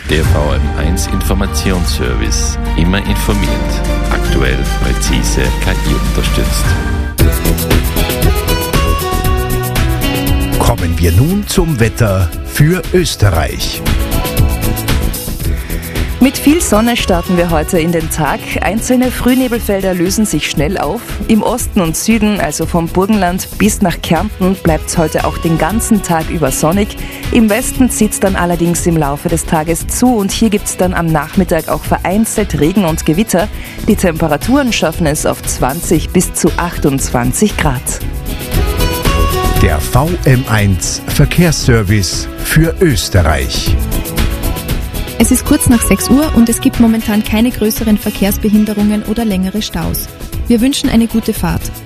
Der VM1 Informationsservice. Immer informiert. Aktuell, präzise, KI unterstützt. Kommen wir nun zum Wetter für Österreich. Mit viel Sonne starten wir heute in den Tag. Einzelne Frühnebelfelder lösen sich schnell auf. Im Osten und Süden, also vom Burgenland bis nach Kärnten, bleibt es heute auch den ganzen Tag über sonnig. Im Westen zieht es dann allerdings im Laufe des Tages zu und hier gibt es dann am Nachmittag auch vereinzelt Regen und Gewitter. Die Temperaturen schaffen es auf 20 bis zu 28 Grad. Der VM1 Verkehrsservice für Österreich. Es ist kurz nach 6 Uhr und es gibt momentan keine größeren Verkehrsbehinderungen oder längere Staus. Wir wünschen eine gute Fahrt.